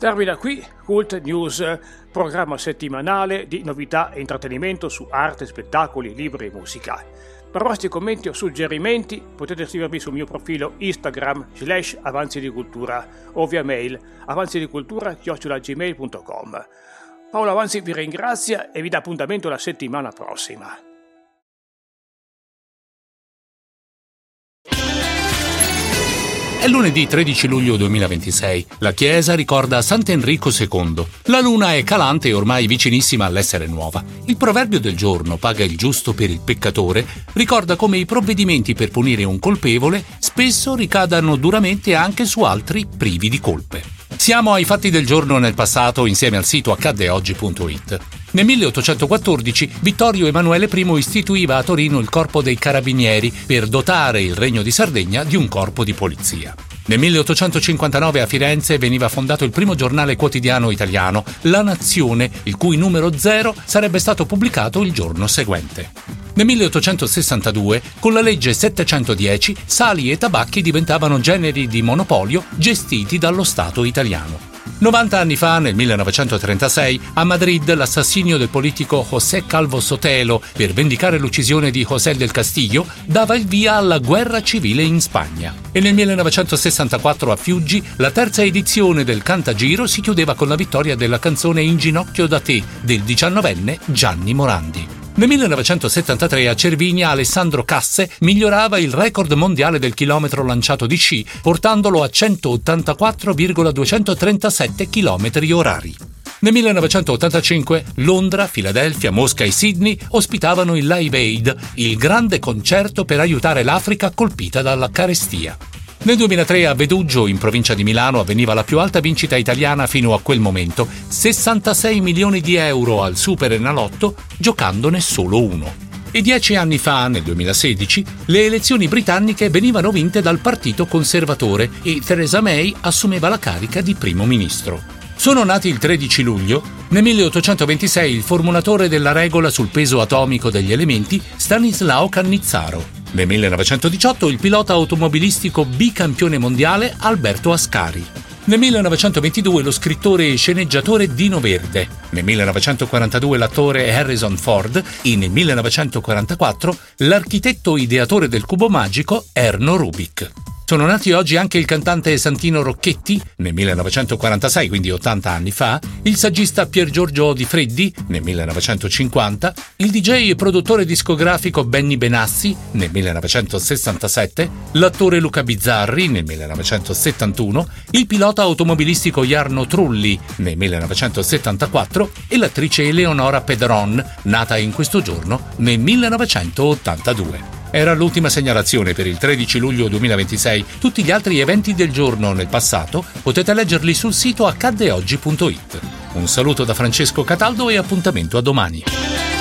Termina qui Cult News, programma settimanale di novità e intrattenimento su arte, spettacoli, libri e musica. Per vostri commenti o suggerimenti potete scrivermi sul mio profilo Instagram /Avanzi di Cultura o via mail avanzidicultura@gmail.com. Paolo Avanzi vi ringrazia e vi dà appuntamento la settimana prossima. È lunedì 13 luglio 2026. La Chiesa ricorda Sant'Enrico II. La luna è calante e ormai vicinissima all'essere nuova. Il proverbio del giorno, paga il giusto per il peccatore, ricorda come i provvedimenti per punire un colpevole spesso ricadano duramente anche su altri privi di colpe. Siamo ai fatti del giorno nel passato insieme al sito accaddeoggi.it. Nel 1814 Vittorio Emanuele I istituiva a Torino il Corpo dei Carabinieri per dotare il Regno di Sardegna di un corpo di polizia. Nel 1859 a Firenze veniva fondato il primo giornale quotidiano italiano, La Nazione, il cui numero 0 sarebbe stato pubblicato il giorno seguente. Nel 1862, con la legge 710, sali e tabacchi diventavano generi di monopolio gestiti dallo Stato italiano. 90 anni fa, nel 1936, a Madrid l'assassinio del politico José Calvo Sotelo per vendicare l'uccisione di José del Castillo dava il via alla guerra civile in Spagna. E nel 1964 a Fiuggi la terza edizione del Cantagiro si chiudeva con la vittoria della canzone In ginocchio da te del 19enne Gianni Morandi. Nel 1973 a Cervinia Alessandro Casse migliorava il record mondiale del chilometro lanciato di sci, portandolo a 184,237 km orari. Nel 1985 Londra, Filadelfia, Mosca e Sydney ospitavano il Live Aid, il grande concerto per aiutare l'Africa colpita dalla carestia. Nel 2003 a Veduggio, in provincia di Milano, avveniva la più alta vincita italiana fino a quel momento, 66 milioni di euro al Super Enalotto, giocandone solo uno. E 10 anni fa, nel 2016, le elezioni britanniche venivano vinte dal Partito Conservatore e Theresa May assumeva la carica di primo ministro. Sono nati il 13 luglio. Nel 1826 il formulatore della regola sul peso atomico degli elementi, Stanislao Cannizzaro. Nel 1918 il pilota automobilistico bicampione mondiale Alberto Ascari. Nel 1922 lo scrittore e sceneggiatore Dino Verde. Nel 1942 l'attore Harrison Ford e nel 1944 l'architetto ideatore del cubo magico Erno Rubik. Sono nati oggi anche il cantante Santino Rocchetti, nel 1946, quindi 80 anni fa, il saggista Pier Giorgio Di Freddi, nel 1950, il DJ e produttore discografico Benny Benassi, nel 1967, l'attore Luca Bizzarri, nel 1971, il pilota automobilistico Jarno Trulli, nel 1974 e l'attrice Eleonora Pedron, nata in questo giorno nel 1982. Era l'ultima segnalazione per il 13 luglio 2026. Tutti gli altri eventi del giorno nel passato potete leggerli sul sito accaddeoggi.it. Un saluto da Francesco Cataldo e appuntamento a domani.